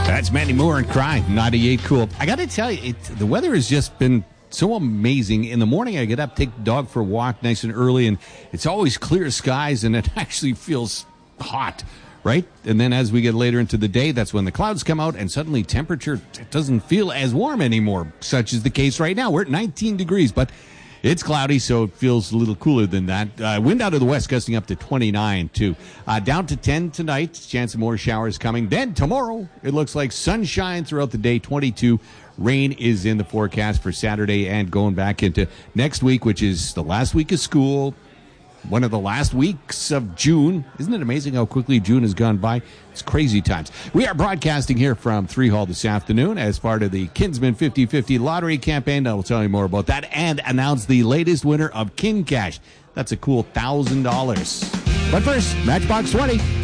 That's Mandy Moore and Cry, 98 Cool. I got to tell you, the weather has just been so amazing. In the morning, I get up, take the dog for a walk nice and early, and it's always clear skies, and it actually feels hot, right? And then as we get later into the day, that's when the clouds come out, and suddenly temperature doesn't feel as warm anymore, such is the case right now. We're at 19 degrees, but it's cloudy, so it feels a little cooler than that. Wind out of the west gusting up to 29, too. Down to 10 tonight. Chance of more showers coming. Then tomorrow, it looks like sunshine throughout the day, 22. Rain is in the forecast for Saturday and going back into next week, which is the last week of school. One of the last weeks of June. Isn't it amazing how quickly June has gone by? It's crazy times. We are broadcasting here from 3 Hall this afternoon as part of the Kinsman 50/50 lottery campaign. I will tell you more about that and announce the latest winner of Kin Cash. That's a cool $1,000. But first, Matchbox 20.